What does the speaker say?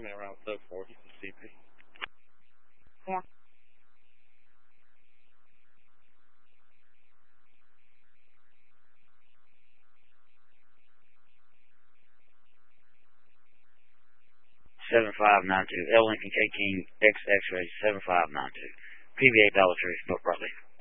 me around sub 40 from CP. Yeah. L Lincoln K King X X-ray 7592. PBA Dollar Tree, North Bartley.